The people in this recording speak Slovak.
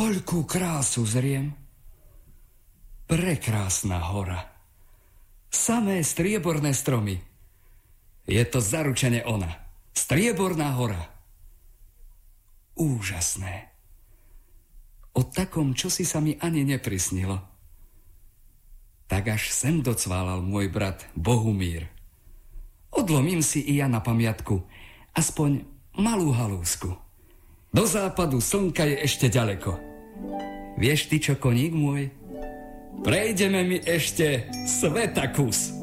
Koľkú krásu zriem. Prekrásna hora. Samé strieborné stromy. Je to zaručene ona. Strieborná hora. Úžasné. O takom, čo si sa mi ani neprisnilo. Tak až sem docválal môj brat Bohumír. Odlomím si i ja na pamiatku aspoň malú halúsku. Do západu slnka je ešte ďaleko. Vieš ty čo, koník môj? Prejdeme mi ešte sveta kus.